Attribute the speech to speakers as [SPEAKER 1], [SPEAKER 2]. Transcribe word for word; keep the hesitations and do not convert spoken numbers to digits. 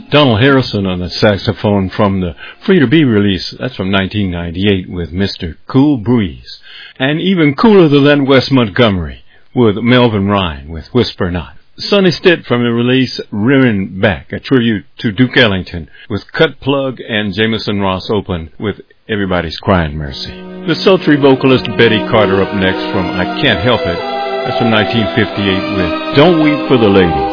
[SPEAKER 1] Donald Harrison on the saxophone from the Free to Be release. That's from nineteen ninety-eight with Mister Cool Breeze. And even cooler than that, Wes Montgomery with Melvin Ryan with Whisper Not. Sonny Stitt from the release Rearing Back, a tribute to Duke Ellington with Cut Plug and Jameson Ross Open with Everybody's Crying Mercy. The sultry vocalist Betty Carter up next from I Can't Help It. That's from nineteen fifty-eight with Don't Weep for the Lady.